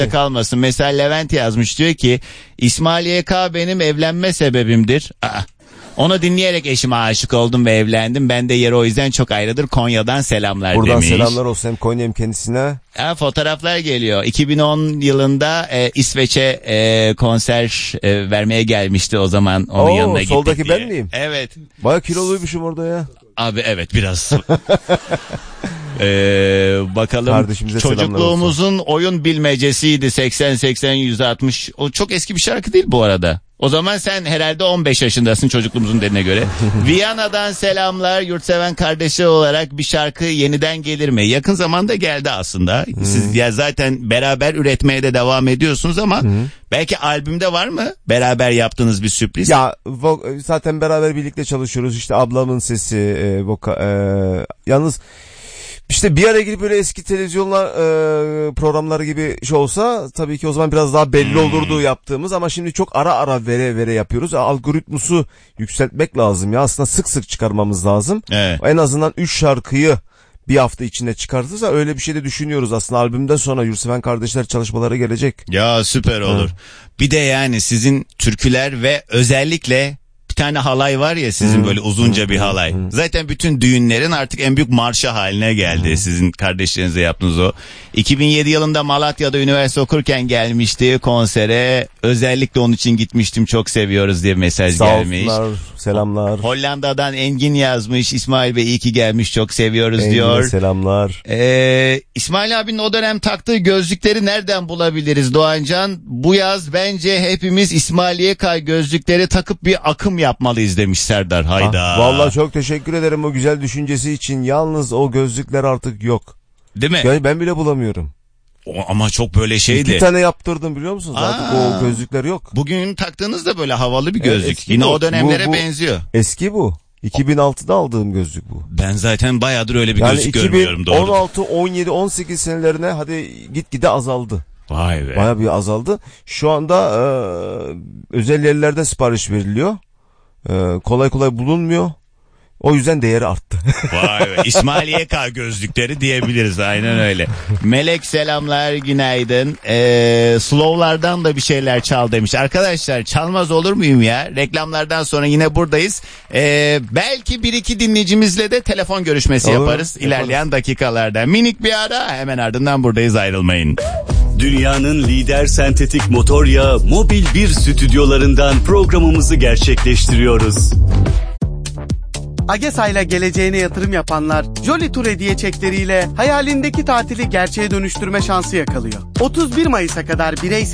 kalmasın. Mesela Levent yazmış, diyor ki İsmail YK benim evlenme sebebimdir. Onu dinleyerek eşime aşık oldum ve evlendim. Ben de yeri o yüzden çok ayrıdır. Konya'dan selamlar buradan demiş. Buradan selamlar olsun hem Konya hem kendisine. Fotoğraflar geliyor. 2010 yılında İsveç'e konser vermeye gelmişti o zaman. Onun yanına gittik soldaki diye. ben miyim? Evet. Bayağı kiloluymuşum orada ya. Abi evet, biraz. Bakalım. Kardeşimize Çocukluğumuzun oyun bilmecesiydi 80-80-160. O çok eski bir şarkı değil bu arada. O zaman sen herhalde 15 yaşındasın çocukluğumuzun dediğine göre. Viyana'dan selamlar, yurtseven kardeşi olarak bir şarkı yeniden gelir mi? Yakın zamanda geldi aslında. Siz ya zaten beraber üretmeye de devam ediyorsunuz ama belki albümde var mı beraber yaptığınız bir sürpriz? Ya zaten beraber birlikte çalışıyoruz. İşte ablamın sesi, yalnız İşte bir araya girip böyle eski televizyonlar programları gibi şey olsa tabii ki o zaman biraz daha belli olurdu yaptığımız, ama şimdi çok ara vere yapıyoruz. Algoritmusu yükseltmek lazım ya, aslında sık sık çıkarmamız lazım. Evet. En azından 3 şarkıyı bir hafta içinde çıkartırsa öyle bir şey de düşünüyoruz aslında. Albümden sonra Yurtseven Kardeşler çalışmaları gelecek. Ya süper olur. Bir de yani sizin türküler ve özellikle bir tane halay var ya sizin, böyle uzunca bir halay. Zaten bütün düğünlerin artık en büyük marşı haline geldi. Sizin kardeşlerinize yaptığınız o. 2007 yılında Malatya'da üniversite okurken gelmişti konsere. Özellikle onun için gitmiştim, çok seviyoruz diye mesaj gelmiş. Sağ olsunlar, selamlar. Hollanda'dan Engin yazmış. İsmail Bey iyi ki gelmiş, çok seviyoruz Engin'e diyor. selamlar. İsmail abinin o dönem taktığı gözlükleri nereden bulabiliriz Doğancan? Bu yaz bence hepimiz İsmail YK gözlükleri takıp bir akım yapmalıyız demiş Serdar. Hayda. Vallahi çok teşekkür ederim o güzel düşüncesi için. Yalnız o gözlükler artık yok. Değil mi? Yani ben bile bulamıyorum. Ama çok böyle şeydi. 2 tane yaptırdım biliyor musunuz? Artık o gözlükler yok. Bugün taktığınız da böyle havalı bir gözlük. Yine bu. o dönemlere Bu benziyor. Eski bu. 2006'da aldığım gözlük bu. Ben zaten bayağıdır öyle bir gözlük görmüyorum. Yani 2016, 17, 18 senelerine hadi gitgide azaldı. Vay be. Bayağı bir azaldı. Şu anda özel yerlerden sipariş veriliyor. Kolay kolay bulunmuyor. O yüzden değeri arttı. Vay be. İsmail YK gözlükleri diyebiliriz, aynen öyle. Melek selamlar, günaydın. Slow'lardan da bir şeyler çal demiş. Arkadaşlar çalmaz olur muyum ya? Reklamlardan sonra yine buradayız. Belki bir iki dinleyicimizle de telefon görüşmesi yaparız ilerleyen dakikalarda. Minik bir ara, hemen ardından buradayız, ayrılmayın. Dünyanın lider sentetik motor yağı Mobil 1 stüdyolarından programımızı gerçekleştiriyoruz. AGESA'yla geleceğine yatırım yapanlar Jolly Tour hediye çekleriyle hayalindeki tatili gerçeğe dönüştürme şansı yakalıyor. 31 Mayıs'a kadar bireysel